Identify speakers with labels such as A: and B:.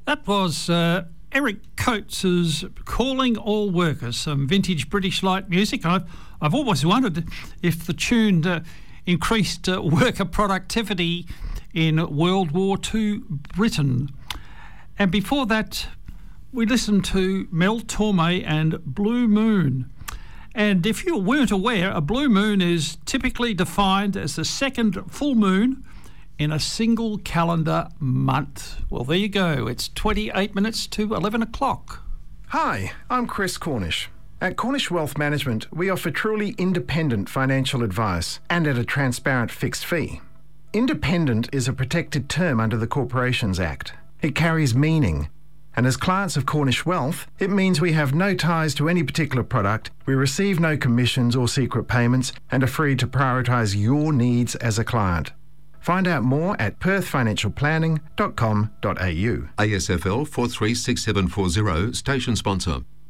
A: That was Eric Coates' Calling All Workers, some vintage British light music. I've always wondered if the tune increased worker productivity in World War II Britain. And before that, we listened to Mel Torme and Blue Moon. And if you weren't aware, a blue moon is typically defined as the second full moon in a single calendar month. Well, there you go. It's 28 minutes to 11 o'clock.
B: Hi, I'm Chris Cornish. At Cornish Wealth Management, we offer truly independent financial advice and at a transparent fixed fee. Independent is a protected term under the Corporations Act. It carries meaning. And as clients of Cornish Wealth, it means we have no ties to any particular product, we receive no commissions or secret payments, and are free to prioritise your needs as a client. Find out more at perthfinancialplanning.com.au.
C: ASFL 436740, station sponsor.